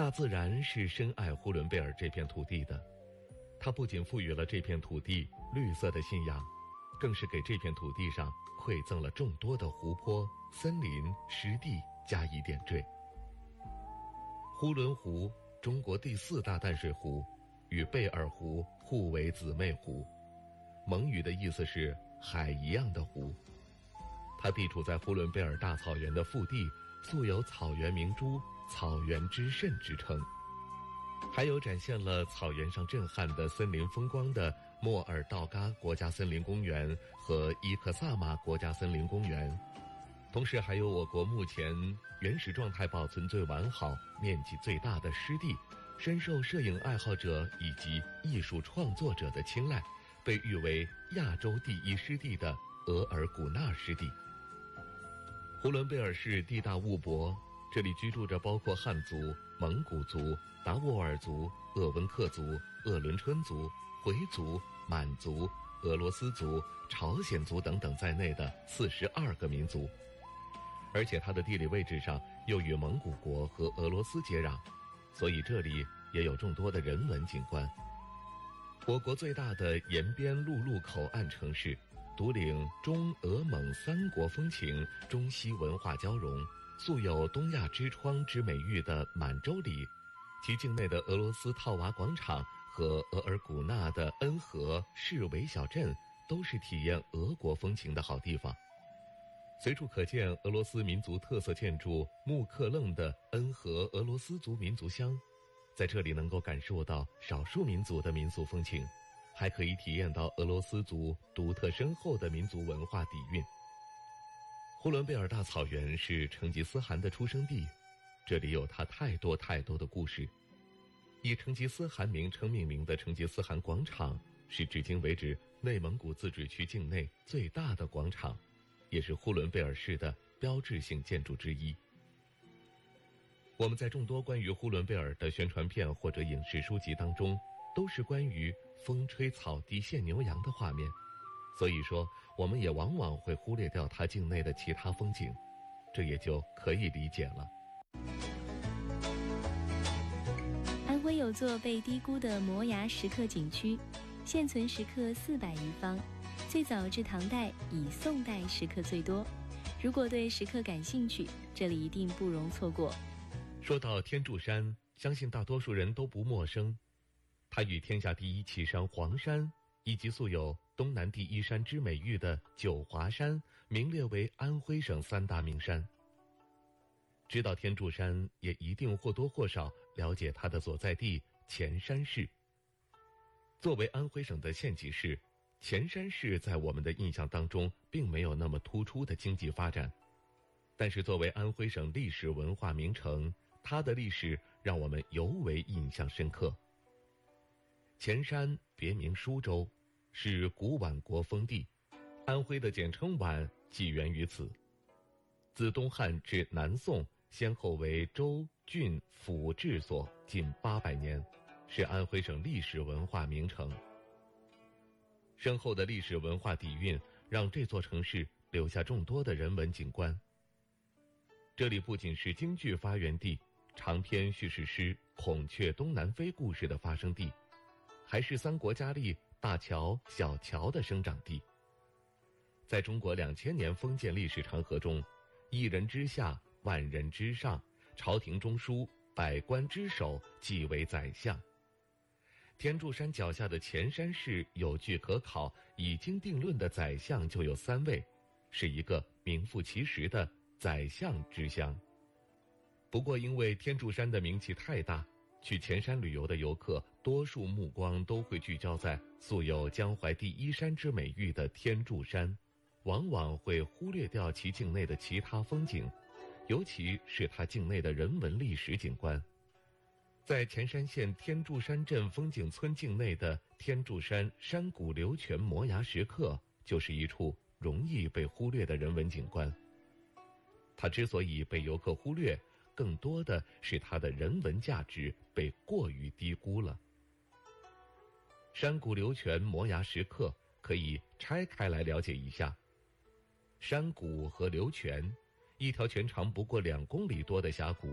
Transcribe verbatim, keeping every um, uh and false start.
大自然是深爱呼伦贝尔这片土地的，它不仅赋予了这片土地绿色的信仰，更是给这片土地上馈赠了众多的湖泊、森林、湿地加以点缀。呼伦湖，中国第四大淡水湖，与贝尔湖互为姊妹湖，蒙语的意思是海一样的湖。它地处在呼伦贝尔大草原的腹地，素有草原明珠、草原之肾之称，还有展现了草原上震撼的森林风光的莫尔道嘎国家森林公园和伊克萨玛国家森林公园，同时还有我国目前原始状态保存最完好、面积最大的湿地，深受摄影爱好者以及艺术创作者的青睐，被誉为亚洲第一湿地的额尔古纳湿地。呼伦贝尔市地大物博，这里居住着包括汉族、蒙古族、达斡尔族、鄂温克族、鄂伦春族、回族、满族、俄罗斯族、朝鲜族等等在内的四十二个民族，而且它的地理位置上又与蒙古国和俄罗斯接壤，所以这里也有众多的人文景观。我国最大的沿边陆路口岸城市，独领中俄蒙三国风情、中西文化交融，素有东亚之窗之美誉的满洲里，其境内的俄罗斯套娃广场和额尔古纳的恩和市委小镇都是体验俄国风情的好地方。随处可见俄罗斯民族特色建筑木克楞的恩和俄罗斯族民族乡，在这里能够感受到少数民族的民俗风情，还可以体验到俄罗斯族独特深厚的民族文化底蕴。呼伦贝尔大草原是成吉思汗的出生地，这里有他太多太多的故事。以成吉思汗名称命名的成吉思汗广场是至今为止内蒙古自治区境内最大的广场，也是呼伦贝尔市的标志性建筑之一。我们在众多关于呼伦贝尔的宣传片或者影视书籍当中，都是关于风吹草低见牛羊的画面，所以说我们也往往会忽略掉它境内的其他风景，这也就可以理解了。 安徽有座被低估的摩崖石刻景区，现存石刻四百余方，最早至唐代，以宋代石刻最多。如果对石刻感兴趣，这里一定不容错过。 说到天柱山，相信大多数人都不陌生，它与天下第一奇山黄山，以及素有东南第一山之美誉的九华山，名列为安徽省三大名山。知道天柱山，也一定或多或少了解它的所在地潜山市。作为安徽省的县级市，潜山市在我们的印象当中并没有那么突出的经济发展，但是作为安徽省历史文化名城，它的历史让我们尤为印象深刻。潜山别名舒州，是古宛国封地，安徽的简称宛起源于此。自东汉至南宋，先后为州、郡、府治所近八百年，是安徽省历史文化名城。深厚的历史文化底蕴让这座城市留下众多的人文景观。这里不仅是京剧发源地，长篇叙事诗《孔雀东南飞》故事的发生地，还是三国佳丽大乔、小乔的生长地。在中国两千年封建历史长河中，一人之下，万人之上，朝廷中枢，百官之首，即为宰相。天柱山脚下的潜山市有据可考，已经定论的宰相就有三位，是一个名副其实的宰相之乡。不过因为天柱山的名气太大，去潜山旅游的游客多数目光都会聚焦在素有江淮第一山之美誉的天柱山，往往会忽略掉其境内的其他风景，尤其是它境内的人文历史景观。在潜山县天柱山镇风景村境内的天柱山山谷流泉摩崖石刻，就是一处容易被忽略的人文景观。它之所以被游客忽略，更多的是它的人文价值被过于低估了。山谷流泉摩崖石刻可以拆开来了解一下。山谷和流泉，一条全长不过两公里多的峡谷，